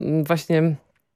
właśnie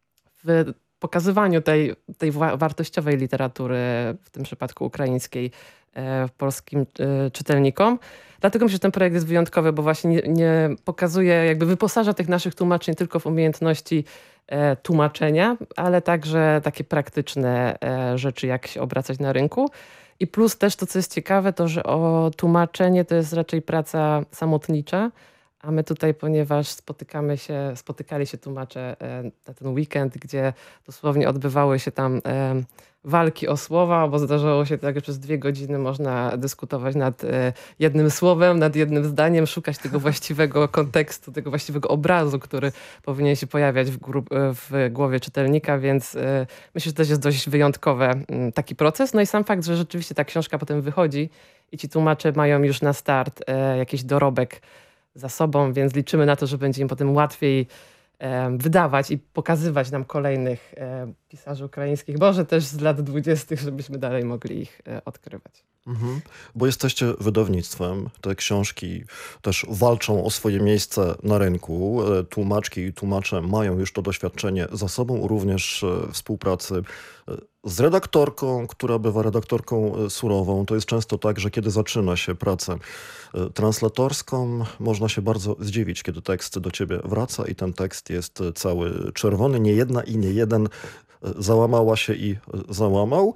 w pokazywaniu tej wartościowej literatury, w tym przypadku ukraińskiej, polskim czytelnikom. Dlatego myślę, że ten projekt jest wyjątkowy, bo właśnie nie pokazuje, jakby wyposaża tych naszych tłumaczy nie tylko w umiejętności tłumaczenia, ale także takie praktyczne rzeczy, jak się obracać na rynku. I plus też to, co jest ciekawe, to, że tłumaczenie to jest raczej praca samotnicza, a my tutaj, ponieważ spotykali się tłumacze na ten weekend, gdzie dosłownie odbywały się tam walki o słowa, bo zdarzało się tak, że przez 2 godziny można dyskutować nad jednym słowem, nad jednym zdaniem, szukać tego właściwego kontekstu, tego właściwego obrazu, który powinien się pojawiać w głowie czytelnika, więc myślę, że to jest dość wyjątkowy taki proces. No i sam fakt, że rzeczywiście ta książka potem wychodzi i ci tłumacze mają już na start jakiś dorobek za sobą, więc liczymy na to, że będzie im potem łatwiej wydawać i pokazywać nam kolejnych pisarzy ukraińskich, może też z lat 20., żebyśmy dalej mogli ich odkrywać. Mhm. Bo jesteście wydawnictwem, te książki też walczą o swoje miejsce na rynku. Tłumaczki i tłumacze mają już to doświadczenie za sobą, również współpracy z redaktorką, która bywa redaktorką surową. To jest często tak, że kiedy zaczyna się pracę translatorską, można się bardzo zdziwić, kiedy tekst do ciebie wraca i ten tekst jest cały czerwony. Nie jedna i nie jeden załamała się i załamał.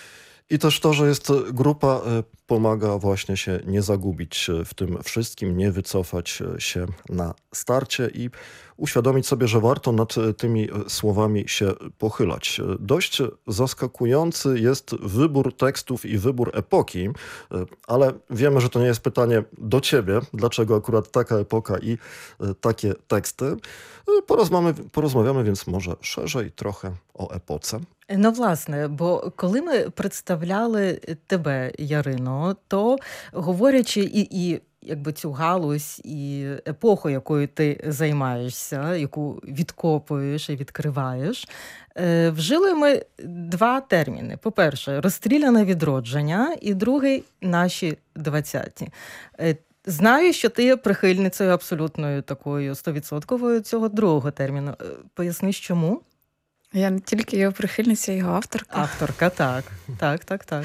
I też to, że jest grupa, pomaga właśnie się nie zagubić w tym wszystkim, nie wycofać się na starcie i uświadomić sobie, że warto nad tymi słowami się pochylać. Dość zaskakujący jest wybór tekstów i wybór epoki, ale wiemy, że to nie jest pytanie do ciebie, dlaczego akurat taka epoka i takie teksty. Porozmawiamy więc może szerzej trochę o epoce. Ну, власне, бо коли ми представляли тебе, Ярино, то говорячи і якби цю галузь, і епоху, якою ти займаєшся, яку відкопуєш і відкриваєш, вжили ми 2 терміни. По-перше, розстріляне відродження, і другий – наші 20-ті. Знаю, що ти є прихильницею абсолютною такою 100% цього другого терміну. Поясниш, чому? Я не тільки його прихильниця, його авторка. Авторка, так. Так.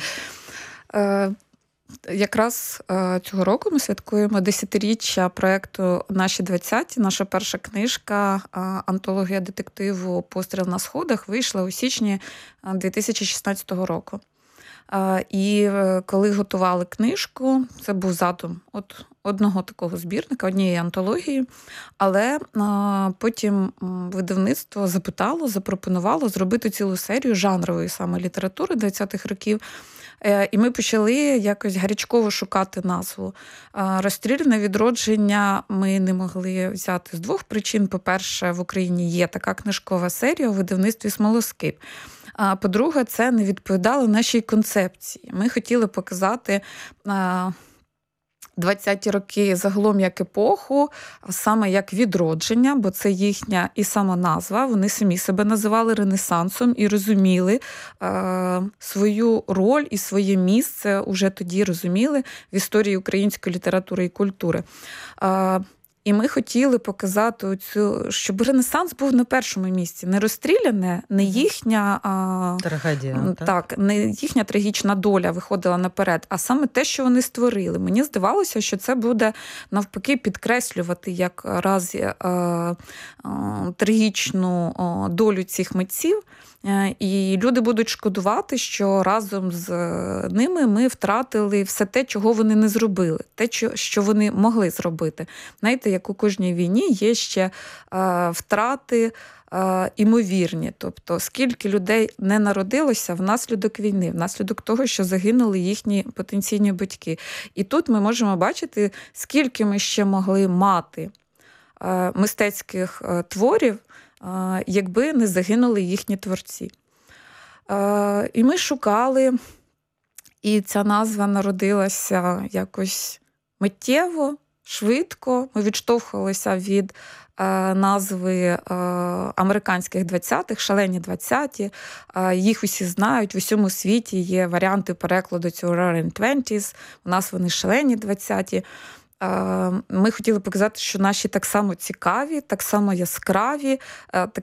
Якраз цього року ми святкуємо 10-річчя проєкту «Наші 20-ті». Наша перша книжка, антологія детективу «Постріл на сходах» вийшла у січні 2016 року. І коли готували книжку, це був задум одного такого збірника, однієї антології, але потім видавництво запропонувало зробити цілу серію жанрової саме літератури 20-х років. І ми почали якось гарячково шукати назву. «Розстріляне відродження» ми не могли взяти з 2 причин. По-перше, в Україні є така книжкова серія у видавництві «Смолоскип». А по-друге, це не відповідало нашій концепції. Ми хотіли показати 20-ті роки загалом як епоху, саме як відродження, бо це їхня і сама назва. Вони самі себе називали Ренесансом і розуміли свою роль і своє місце, уже тоді розуміли в історії української літератури і культури. І ми хотіли показати щоб Ренесанс був на першому місці. Не розстріляне, не їхня трагедія, так, не їхня трагічна доля виходила наперед, а саме те, що вони створили. Мені здавалося, що це буде навпаки підкреслювати якраз трагічну долю цих митців. І люди будуть шкодувати, що разом з ними ми втратили все те, чого вони не зробили, те, що вони могли зробити. Знаєте, як у кожній війні є ще втрати імовірні. Тобто, скільки людей не народилося внаслідок війни, внаслідок того, що загинули їхні потенційні батьки. І тут ми можемо бачити, скільки ми ще могли мати мистецьких творів, якби не загинули їхні творці. І ми шукали, і ця назва народилася якось миттєво, швидко. Ми відштовхувалися від назви американських 20-х, «Шалені 20-ті». Їх усі знають, в усьому світі є варіанти перекладу цього «Roaring 20s», у нас вони «Шалені 20-ті». Ми хотіли показати, що наші так само цікаві, так само яскраві, так